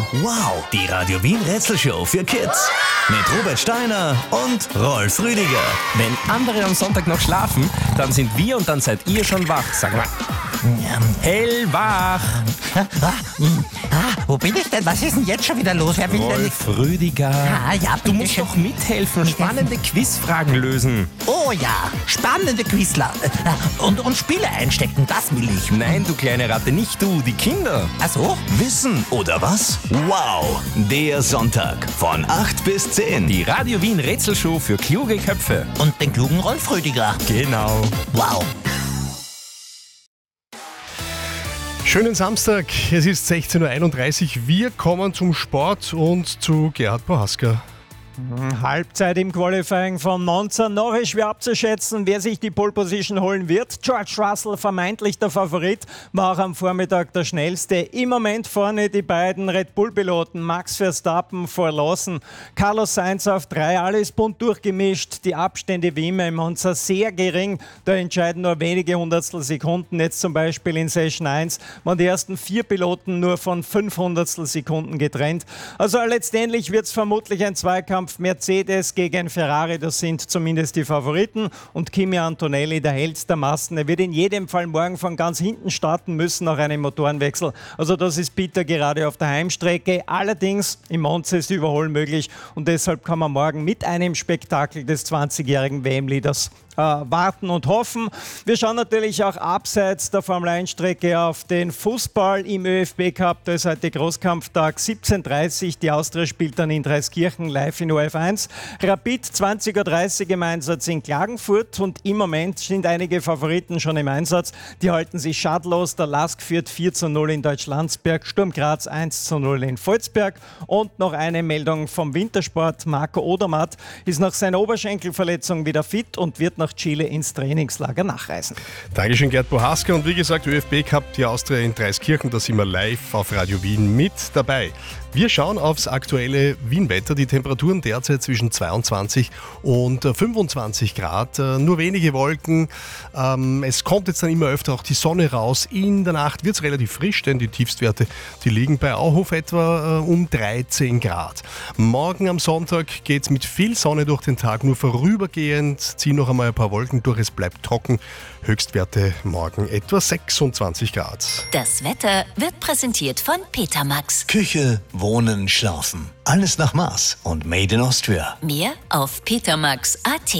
Wow, die Radio Wien Rätselshow für Kids. Mit Robert Steiner und Rolf Rüdiger. Wenn andere am Sonntag noch schlafen, dann sind wir und dann seid ihr schon wach. Sag mal. Hellwach. Wo bin ich denn? Was ist denn jetzt schon wieder los? Wer will denn nicht? Rolf Rüdiger. Ja, Du musst doch mithelfen, spannende Quizfragen lösen. Oh ja, spannende Quizler. Und Spiele einstecken, das will ich. Nein, du kleine Ratte, nicht du, die Kinder. Ach so? Wissen oder was? Wow, der Sonntag von 8 bis 10. Die Radio Wien Rätselshow für kluge Köpfe. Und den klugen Rolf Rüdiger. Genau. Wow. Schönen Samstag, es ist 16.31 Uhr. Wir kommen zum Sport und zu Gerhard Prohaska. Halbzeit im Qualifying von Monza. Noch ist schwer abzuschätzen, wer sich die Pole Position holen wird. George Russell, vermeintlich der Favorit, war auch am Vormittag der schnellste. Im Moment vorne die beiden Red Bull-Piloten Max Verstappen vor Lawson. Carlos Sainz auf 3, alles bunt durchgemischt. Die Abstände wie immer im Monza sehr gering. Da entscheiden nur wenige Hundertstel Sekunden. Jetzt zum Beispiel in Session 1 waren die ersten 4 Piloten nur von 500 Sekunden getrennt. Also letztendlich wird es vermutlich ein Zweikampf Mercedes gegen Ferrari, das sind zumindest die Favoriten. Und Kimi Antonelli, der Held der Massen, er wird in jedem Fall morgen von ganz hinten starten müssen nach einem Motorenwechsel. Also das ist bitter gerade auf der Heimstrecke. Allerdings im Monza ist Überholen möglich und deshalb kann man morgen mit einem Spektakel des 20-jährigen WM-Leaders warten und hoffen. Wir schauen natürlich auch abseits der Formel-1-Strecke auf den Fußball im ÖFB-Cup. Da ist heute Großkampftag 17:30 Uhr. Die Austria spielt dann in Dreiskirchen live in ORF1. Rapid 20:30 Uhr im Einsatz in Klagenfurt und im Moment sind einige Favoriten schon im Einsatz. Die halten sich schadlos. Der LASK führt 4:0 in Deutschlandsberg, Sturm Graz 1:0 in Volzberg. Und noch eine Meldung vom Wintersport. Marco Odermatt ist nach seiner Oberschenkelverletzung wieder fit und wird nach Chile ins Trainingslager nachreisen. Dankeschön, Gerd Prohaska. Und wie gesagt, ÖFB Cup, die Austria in Dreiskirchen, da sind wir live auf Radio Wien mit dabei. Wir schauen aufs aktuelle Wien-Wetter. Die Temperaturen derzeit zwischen 22 und 25 Grad. Nur wenige Wolken. Es kommt jetzt dann immer öfter auch die Sonne raus. In der Nacht wird es relativ frisch, denn die Tiefstwerte, die liegen bei Auhof etwa um 13 Grad. Morgen am Sonntag geht es mit viel Sonne durch den Tag. Nur vorübergehend ziehen noch einmal ein paar Wolken durch. Es bleibt trocken. Höchstwerte morgen etwa 26 Grad. Das Wetter wird präsentiert von Petermax. Küche, Wohnen, Schlafen. Alles nach Maß und made in Austria. Mehr auf petermax.at.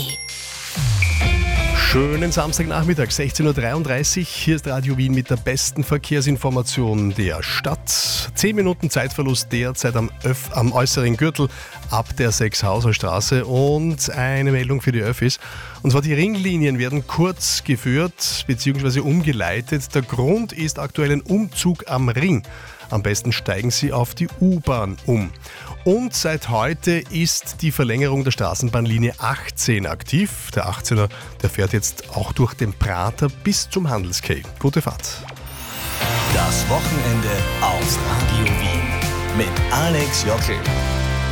Schönen Samstagnachmittag, 16.33 Uhr. Hier ist Radio Wien mit der besten Verkehrsinformation der Stadt. 10 Minuten Zeitverlust derzeit am äußeren Gürtel ab der Sechshauser Straße und eine Meldung für die Öffis. Und zwar die Ringlinien werden kurz geführt bzw. umgeleitet. Der Grund ist aktuell ein Umzug am Ring. Am besten steigen Sie auf die U-Bahn um. Und seit heute ist die Verlängerung der Straßenbahnlinie 18 aktiv. Der 18er, der fährt jetzt auch durch den Prater bis zum Handelsquai. Gute Fahrt. Das Wochenende auf Radio Wien mit Alex Jockel.